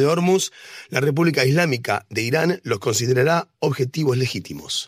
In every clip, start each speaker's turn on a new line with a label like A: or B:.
A: de Hormuz, la República Islámica de Irán los considerará objetivos legítimos.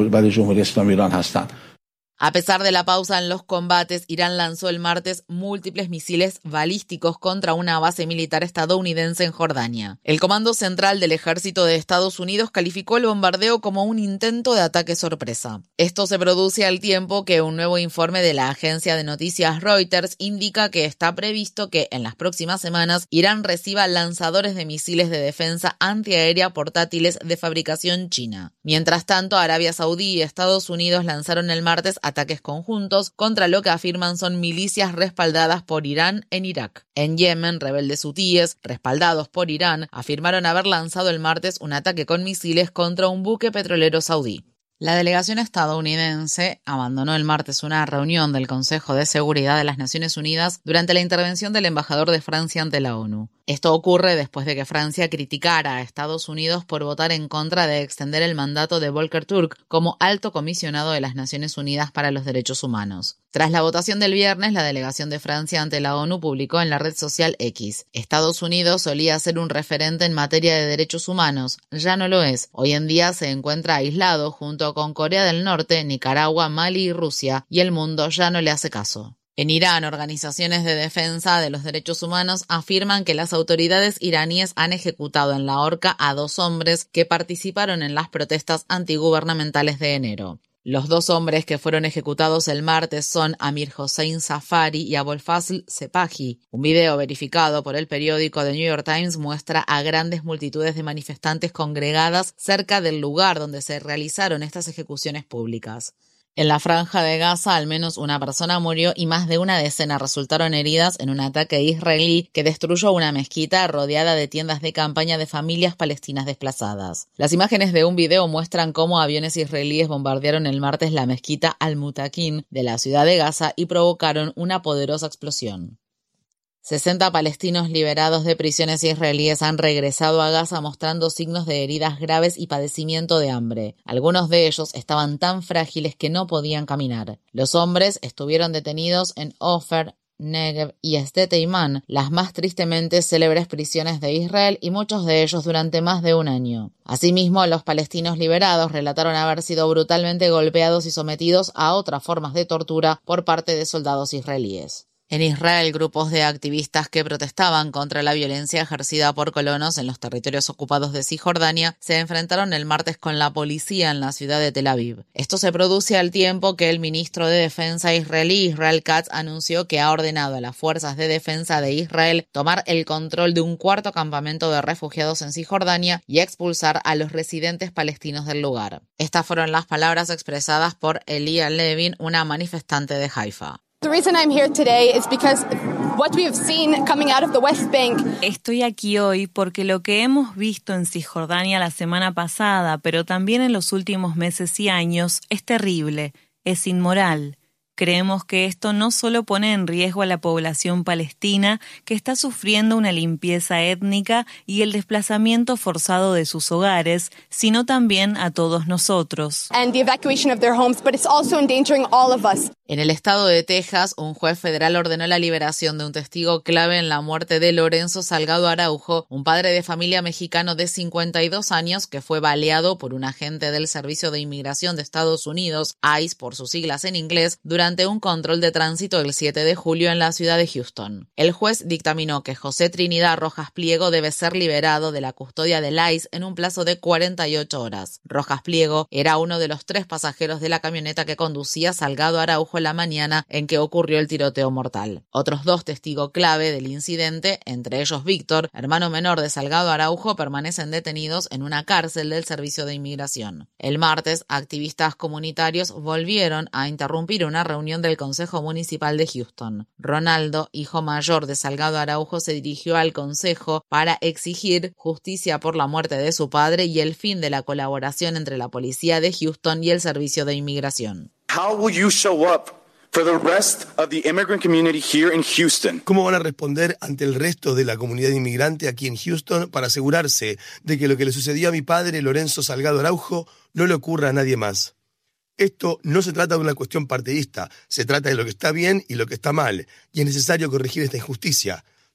B: A pesar de la pausa en los combates, Irán lanzó el martes múltiples misiles balísticos contra una base militar estadounidense en Jordania. El Comando Central del Ejército de Estados Unidos calificó el bombardeo como un intento de ataque sorpresa. Esto se produce al tiempo que un nuevo informe de la agencia de noticias Reuters indica que está previsto que en las próximas semanas Irán reciba lanzadores de misiles de defensa antiaérea portátiles de fabricación china. Mientras tanto, Arabia Saudí y Estados Unidos lanzaron el martes ataques conjuntos contra lo que afirman son milicias respaldadas por Irán en Irak. En Yemen, rebeldes hutíes, respaldados por Irán, afirmaron haber lanzado el martes un ataque con misiles contra un buque petrolero saudí. La delegación estadounidense abandonó el martes una reunión del Consejo de Seguridad de las Naciones Unidas durante la intervención del embajador de Francia ante la ONU. Esto ocurre después de que Francia criticara a Estados Unidos por votar en contra de extender el mandato de Volker Turk como alto comisionado de las Naciones Unidas para los Derechos Humanos. Tras la votación del viernes, la delegación de Francia ante la ONU publicó en la red social X: Estados Unidos solía ser un referente en materia de derechos humanos, ya no lo es. Hoy en día se encuentra aislado junto con Corea del Norte, Nicaragua, Mali y Rusia, y el mundo ya no le hace caso. En Irán, organizaciones de defensa de los derechos humanos afirman que las autoridades iraníes han ejecutado en la horca a 2 hombres que participaron en las protestas antigubernamentales de enero. Los 2 hombres que fueron ejecutados el martes son Amir Hossein Safari y Abolfazl Sepahi. Un video verificado por el periódico The New York Times muestra a grandes multitudes de manifestantes congregadas cerca del lugar donde se realizaron estas ejecuciones públicas. En la franja de Gaza, al menos una persona murió y más de una decena resultaron heridas en un ataque israelí que destruyó una mezquita rodeada de tiendas de campaña de familias palestinas desplazadas. Las imágenes de un video muestran cómo aviones israelíes bombardearon el martes la mezquita Al-Mutakin de la ciudad de Gaza y provocaron una poderosa explosión. 60 palestinos liberados de prisiones israelíes han regresado a Gaza mostrando signos de heridas graves y padecimiento de hambre. Algunos de ellos estaban tan frágiles que no podían caminar. Los hombres estuvieron detenidos en Ofer, Negev y Sde Teiman, las más tristemente célebres prisiones de Israel, y muchos de ellos durante más de un año. Asimismo, los palestinos liberados relataron haber sido brutalmente golpeados y sometidos a otras formas de tortura por parte de soldados israelíes. En Israel, grupos de activistas que protestaban contra la violencia ejercida por colonos en los territorios ocupados de Cisjordania se enfrentaron el martes con la policía en la ciudad de Tel Aviv. Esto se produce al tiempo que el ministro de Defensa israelí, Israel Katz, anunció que ha ordenado a las fuerzas de defensa de Israel tomar el control de un 4º campamento de refugiados en Cisjordania y expulsar a los residentes palestinos del lugar. Estas fueron las palabras expresadas por Elia Levin, una manifestante de Haifa.
C: Estoy aquí hoy porque lo que hemos visto en Cisjordania la semana pasada, pero también en los últimos meses y años, es terrible, es inmoral. Creemos que esto no solo pone en riesgo a la población palestina, que está sufriendo una limpieza étnica y el desplazamiento forzado de sus hogares, sino también a todos nosotros.
B: En el estado de Texas, un juez federal ordenó la liberación de un testigo clave en la muerte de Lorenzo Salgado Araujo, un padre de familia mexicano de 52 años que fue baleado por un agente del Servicio de Inmigración de Estados Unidos, ICE por sus siglas en inglés, durante un control de tránsito el 7 de julio en la ciudad de Houston. El juez dictaminó que José Trinidad Rojas Pliego debe ser liberado de la custodia del ICE en un plazo de 48 horas. Rojas Pliego era uno de los 3 pasajeros de la camioneta que conducía Salgado Araujo en la mañana en que ocurrió el tiroteo mortal. Otros 2 testigos clave del incidente, entre ellos Víctor, hermano menor de Salgado Araujo, permanecen detenidos en una cárcel del Servicio de Inmigración. El martes, activistas comunitarios volvieron a interrumpir una reunión del Consejo Municipal de Houston. Ronaldo, hijo mayor de Salgado Araujo, se dirigió al consejo para exigir justicia por la muerte de su padre y el fin de la colaboración entre la policía de Houston y el Servicio de Inmigración.
A: ¿Cómo van a responder ante el resto de la comunidad inmigrante aquí en Houston para asegurarse de que lo que le sucedió a mi padre, Lorenzo Salgado Araujo, no le ocurra a nadie más? Esto no se trata de una cuestión partidista, se trata de lo que está bien y lo que está mal, y es necesario corregir esta injusticia.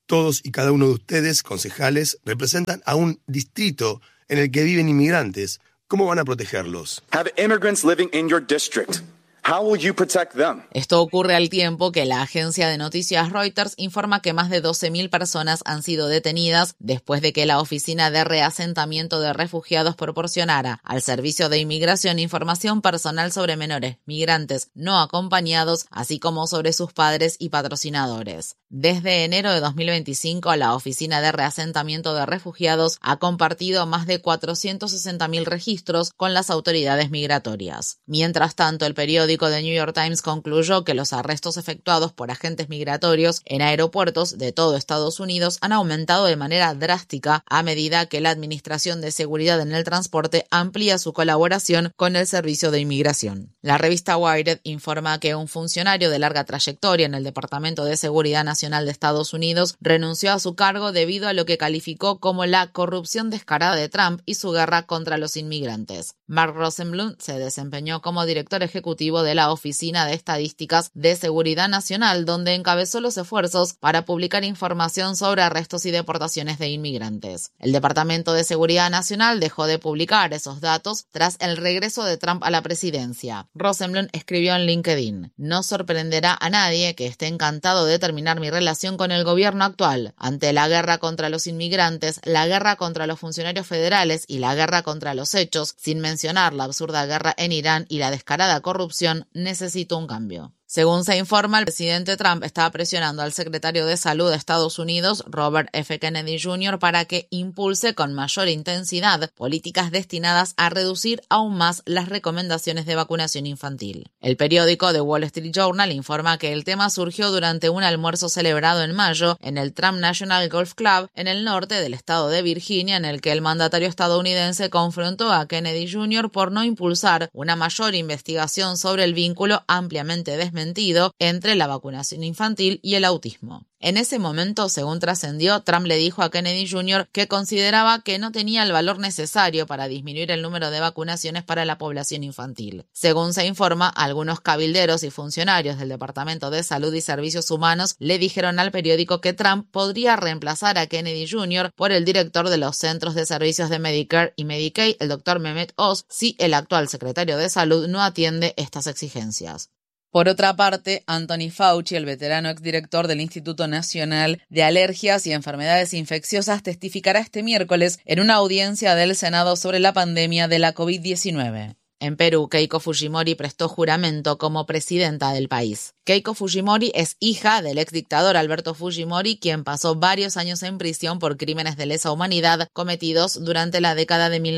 A: Todos y cada uno de ustedes, concejales, representan a un distrito en el que viven inmigrantes. ¿Cómo van a protegerlos?
D: Have immigrants living in your district. How will you protect them?
B: Esto ocurre al tiempo que la agencia de noticias Reuters informa que más de 12.000 personas han sido detenidas después de que la Oficina de Reasentamiento de Refugiados proporcionara al Servicio de Inmigración información personal sobre menores migrantes no acompañados, así como sobre sus padres y patrocinadores. Desde enero de 2025, la Oficina de Reasentamiento de Refugiados ha compartido más de 460.000 registros con las autoridades migratorias. Mientras tanto, el periódico The New York Times concluyó que los arrestos efectuados por agentes migratorios en aeropuertos de todo Estados Unidos han aumentado de manera drástica a medida que la Administración de Seguridad en el Transporte amplía su colaboración con el Servicio de Inmigración. La revista Wired informa que un funcionario de larga trayectoria en el Departamento de Seguridad Nacional de Estados Unidos renunció a su cargo debido a lo que calificó como la corrupción descarada de Trump y su guerra contra los inmigrantes. Mark Rosenblum se desempeñó como director ejecutivo de la Oficina de Estadísticas de Seguridad Nacional, donde encabezó los esfuerzos para publicar información sobre arrestos y deportaciones de inmigrantes. El Departamento de Seguridad Nacional dejó de publicar esos datos tras el regreso de Trump a la presidencia. Rosenblum escribió en LinkedIn: "No sorprenderá a nadie que esté encantado de terminar mi relación con el gobierno actual. Ante la guerra contra los inmigrantes, la guerra contra los funcionarios federales y la guerra contra los hechos, sin mencionar la absurda guerra en Irán y la descarada corrupción, necesito un cambio". Según se informa, el presidente Trump está presionando al secretario de Salud de Estados Unidos, Robert F. Kennedy Jr., para que impulse con mayor intensidad políticas destinadas a reducir aún más las recomendaciones de vacunación infantil. El periódico The Wall Street Journal informa que el tema surgió durante un almuerzo celebrado en mayo en el Trump National Golf Club en el norte del estado de Virginia, en el que el mandatario estadounidense confrontó a Kennedy Jr. por no impulsar una mayor investigación sobre el vínculo ampliamente desmentido entre la vacunación infantil y el autismo. En ese momento, según trascendió, Trump le dijo a Kennedy Jr. que consideraba que no tenía el valor necesario para disminuir el número de vacunaciones para la población infantil. Según se informa, algunos cabilderos y funcionarios del Departamento de Salud y Servicios Humanos le dijeron al periódico que Trump podría reemplazar a Kennedy Jr. por el director de los Centros de Servicios de Medicare y Medicaid, el Dr. Mehmet Oz, si el actual secretario de Salud no atiende estas exigencias. Por otra parte, Anthony Fauci, el veterano exdirector del Instituto Nacional de Alergias y Enfermedades Infecciosas, testificará este miércoles en una audiencia del Senado sobre la pandemia de la COVID-19. En Perú, Keiko Fujimori prestó juramento como presidenta del país. Keiko Fujimori es hija del exdictador Alberto Fujimori, quien pasó varios años en prisión por crímenes de lesa humanidad cometidos durante la década de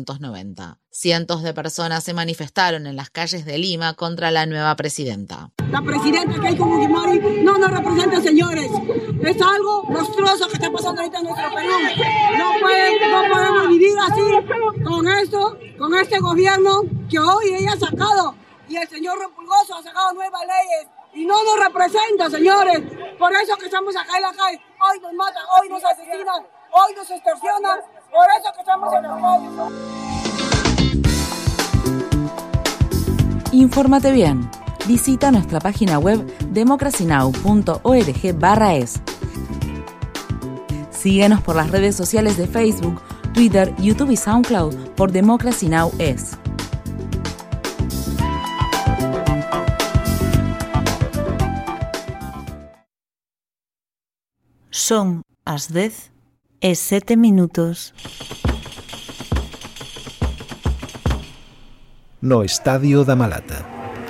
B: 1990. Cientos de personas se manifestaron en las calles de Lima contra la nueva presidenta.
E: La presidenta Keiko Fujimori no nos representa, señores. Es algo monstruoso que está pasando ahorita en nuestro Perú. No podemos vivir así con este gobierno que hoy ella ha sacado. Y el señor Repulgoso ha sacado nuevas leyes. Y no nos representa, señores. Por eso que estamos acá en la calle. Hoy nos matan, hoy nos asesinan, hoy nos extorsionan. Por eso que estamos en la calle.
B: Infórmate bien. Visita nuestra página web democracynow.org/es. Síguenos por las redes sociales de Facebook, Twitter, YouTube y SoundCloud por Democracy Now! Es.
C: Son as 10:07.
F: No Estadio da Malata.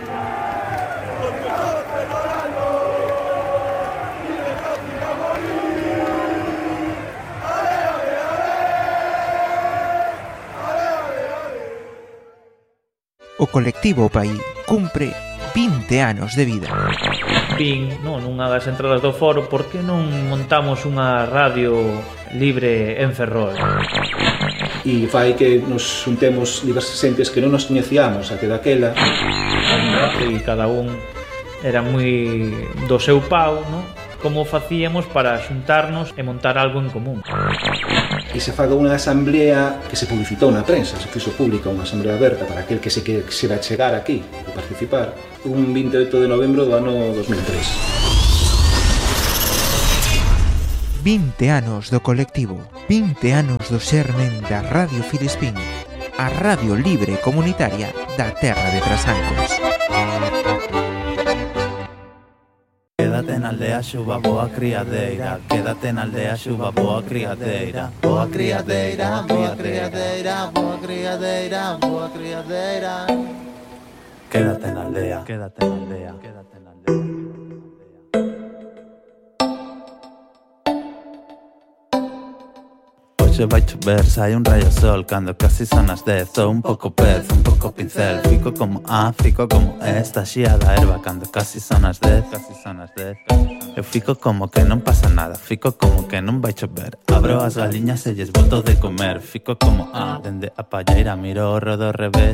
G: O colectivo Pai cumpre 20 anos de vida.
H: Nunha das entradas do foro, por que non montamos unha radio libre en Ferrol?
I: E fai que nos xuntemos diversas xentes que non nos coñecíamos até daquela.
H: E cada un era moi do seu pau, non? Como facíamos para xuntarnos e montar algo en común.
I: E se faga unha asamblea que se publicitou na prensa, se fixo pública unha asamblea aberta para aquel que se quixera chegar aquí e participar, un 28 de novembro do ano 2003.
G: 20 anos do colectivo, 20 anos do xermen da Radio Filispín, a radio libre comunitaria da terra de Trasancos.
J: Quédate na aldea xuba boa criadeira, quédate na aldea xuba boa criadeira, boa criadeira, boa criadeira, boa criadeira, boa criadeira. Quédate na aldea, quédate na aldea, quédate na aldea. Hoxe vai chover, sai un rayo sol cando casi son as 10. Sou un pouco pez, un pouco pincel, fico como fico como esta xía da erva cando casi son as 10, casi son as 10. Eu fico como que non pasa nada, fico como que non vai chover. Abro as galiñas e lles boto de comer, fico como dende a palleira miro o rodo ao revés.